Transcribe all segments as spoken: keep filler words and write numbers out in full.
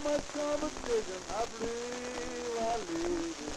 much competition. I believe I live.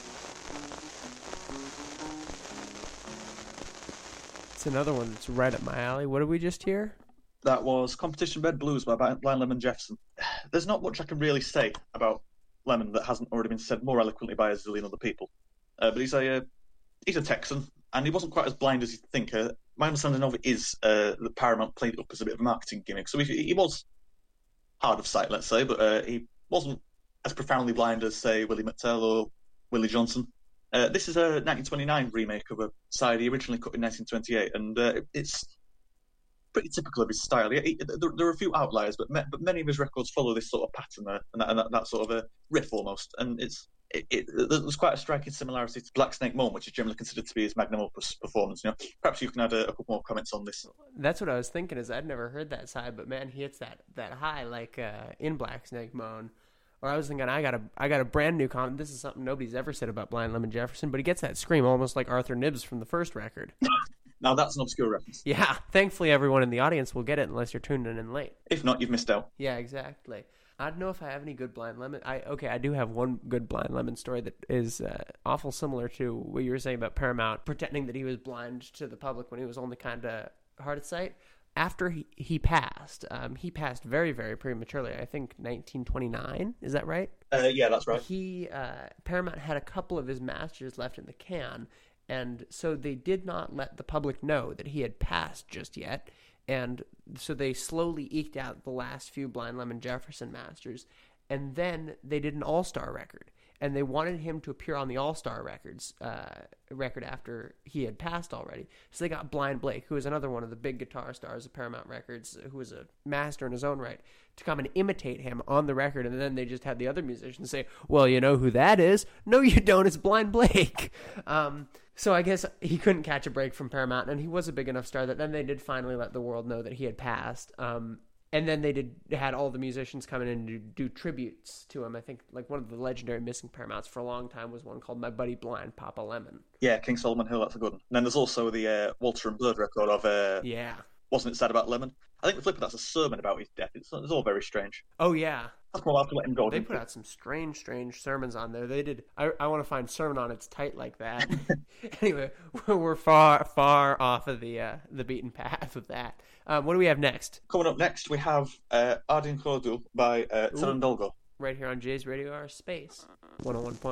It's another one that's right up my alley. What did we just hear? That was Competition Bed Blues by Blind Lemon Jefferson. There's not much I can really say about Lemon that hasn't already been said more eloquently by a zillion other people. Uh, but he's a uh, he's a Texan, and he wasn't quite as blind as you'd think. Uh, my understanding of it is uh, that Paramount played it up as a bit of a marketing gimmick. So he, he was hard of sight, let's say, but uh, he wasn't as profoundly blind as, say, Willie McTell or Willie Johnson. Uh, this is a nineteen twenty-nine remake of a side he originally cut in nineteen twenty-eight, and uh, it's pretty typical of his style. He, he, there, there are a few outliers, but, me, but many of his records follow this sort of pattern there, and that, and that, that sort of a riff almost. And it's it, it, there's quite a striking similarity to Black Snake Moan, which is generally considered to be his magnum opus performance. You know, perhaps you can add a, a couple more comments on this. That's what I was thinking. Is I'd never heard that side, but man, he hits that that high like uh, in Black Snake Moan. Or I was thinking, I got a, I got a brand new comment. This is something nobody's ever said about Blind Lemon Jefferson, but he gets that scream almost like Arthur Nibbs from the first record. Now that's an obscure reference. Yeah, thankfully everyone in the audience will get it unless you're tuning in late. If not, you've missed out. Yeah, exactly. I don't know if I have any good Blind Lemon. I okay, I do have one good Blind Lemon story that is uh, awful similar to what you were saying about Paramount pretending that he was blind to the public when he was only kind of hard at sight. After he, he passed, um, he passed very, very prematurely. I think nineteen twenty-nine. Is that right? Uh, yeah, that's right. He uh, Paramount had a couple of his masters left in the can, and so they did not let the public know that he had passed just yet. And so they slowly eked out the last few Blind Lemon Jefferson masters, and then they did an all-star record. And they wanted him to appear on the All-Star Records uh, record after he had passed already. So they got Blind Blake, who is another one of the big guitar stars of Paramount Records, who was a master in his own right, to come and imitate him on the record. And then they just had the other musicians say, well, you know who that is? No, you don't. It's Blind Blake. Um, so I guess he couldn't catch a break from Paramount, and he was a big enough star that then they did finally let the world know that he had passed. Um And then they did had all the musicians come in and do, do tributes to him. I think like one of the legendary missing Paramounts for a long time was one called My Buddy Blind, Papa Lemon. Yeah, King Solomon Hill, that's a good one. And then there's also the uh, Walter and Bird record of uh, Yeah. Wasn't It Sad About Lemon? I think the flip of that's a sermon about his death. It's, it's all very strange. Oh, yeah. That's more, I'll have to let him go. They put out some strange, strange sermons on there. They did. I, I want to find sermon on It's Tight Like That. Anyway, we're far, far off of the uh, the beaten path with that. Um, what do we have next? Coming up next, we have uh, Ardin Cordul by uh, Tenon Dolgo. Right here on Jay's Radio Hour Space one oh one point one.